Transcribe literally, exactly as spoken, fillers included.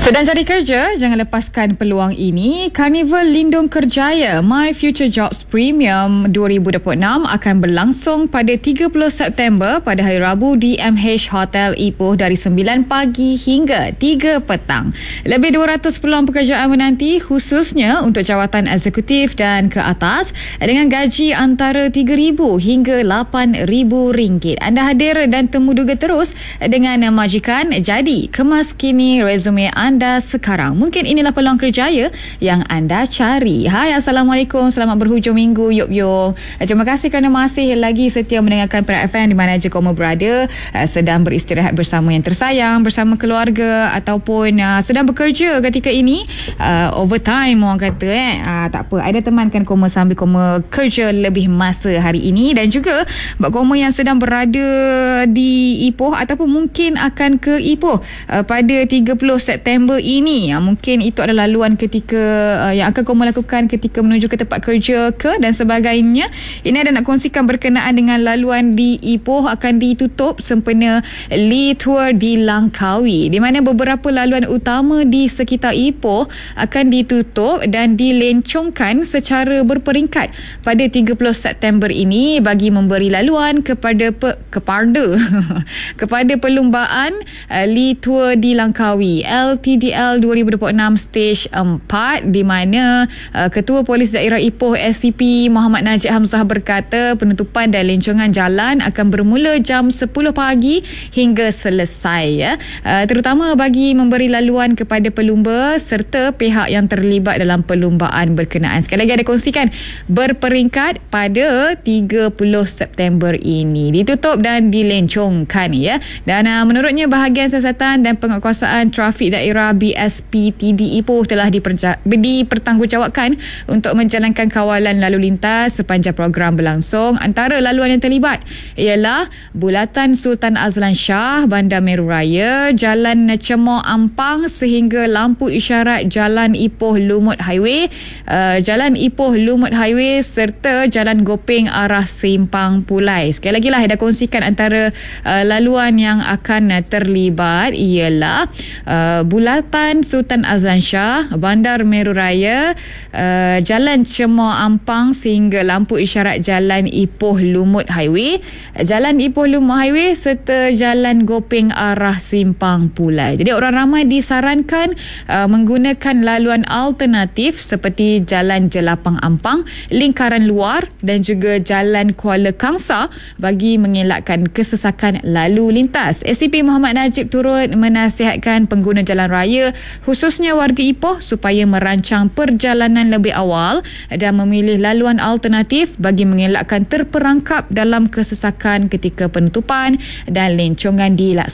Sedang cari kerja? Jangan lepaskan peluang ini. Karnival Lindung Kerjaya My Future Jobs Premium dua ribu dua puluh enam akan berlangsung pada tiga puluh September pada hari Rabu di M H Hotel Ipoh dari sembilan pagi hingga tiga petang. Lebih dua ratus peluang pekerjaan menanti khususnya untuk jawatan eksekutif dan ke atas dengan gaji antara tiga ribu hingga lapan ribu ringgit. Anda hadir dan temuduga terus dengan majikan. Jadi, kemas kini resume anda anda sekarang. Mungkin inilah peluang kerjaya yang anda cari. Hai, Assalamualaikum. Selamat berhujung minggu, Yop Yong. Terima kasih kerana masih lagi setia mendengarkan Perak F M di mana saja kamu berada, sedang beristirahat bersama yang tersayang, bersama keluarga ataupun uh, sedang bekerja ketika ini, uh, overtime orang kata eh. Uh, tak apa, ada temankan kamu sambil kamu kerja lebih masa hari ini. Dan juga buat kamu yang sedang berada di Ipoh ataupun mungkin akan ke Ipoh uh, pada tiga puluh September ini, ya, mungkin itu adalah laluan ketika uh, yang akan kamu lakukan ketika menuju ke tempat kerja ke dan sebagainya. Ini ada nak kongsikan berkenaan dengan laluan di Ipoh akan ditutup sempena Lee Tour di Langkawi, di mana beberapa laluan utama di sekitar Ipoh akan ditutup dan dilencongkan secara berperingkat pada tiga puluh September ini bagi memberi laluan kepada pe, kepada kepada perlumbaan uh, Lee Tour di Langkawi L T D L dua ribu dua puluh enam Stage empat, di mana uh, Ketua Polis Daerah Ipoh S C P Muhammad Najib Hamzah berkata penutupan dan lencongan jalan akan bermula jam sepuluh pagi hingga selesai, ya. Uh, terutama bagi memberi laluan kepada pelumba serta pihak yang terlibat dalam perlumbaan berkenaan. Sekali lagi ada kongsikan berperingkat pada tiga puluh September ini ditutup dan dilencongkan, ya. Dan uh, menurutnya bahagian siasatan dan penguatkuasaan trafik daerah B S P T D Ipoh telah diperja- dipertanggungjawabkan untuk menjalankan kawalan lalu lintas sepanjang program berlangsung. Antara laluan yang terlibat ialah Bulatan Sultan Azlan Shah, Bandar Meru Raya, Jalan Cemor Ampang sehingga lampu isyarat Jalan Ipoh Lumut Highway, uh, Jalan Ipoh Lumut Highway serta Jalan Gopeng arah Simpang Pulai. Sekali lagi lah ada kongsikan antara uh, laluan yang akan uh, terlibat ialah uh, Bulatan Sultan Azlan Shah, Bandar Meru Raya, uh, Jalan Cemor Ampang sehingga lampu isyarat Jalan Ipoh Lumut Highway, Jalan Ipoh Lumut Highway serta Jalan Gopeng arah Simpang Pulai. Jadi orang ramai disarankan uh, menggunakan laluan alternatif seperti Jalan Jelapang Ampang, Lingkaran Luar dan juga Jalan Kuala Kangsar bagi mengelakkan kesesakan lalu lintas. S C P Muhammad Najib turut menasihatkan pengguna jalan raya khususnya warga Ipoh supaya merancang perjalanan lebih awal dan memilih laluan alternatif bagi mengelakkan terperangkap dalam kesesakan ketika penutupan dan lencongan dilaksanakan.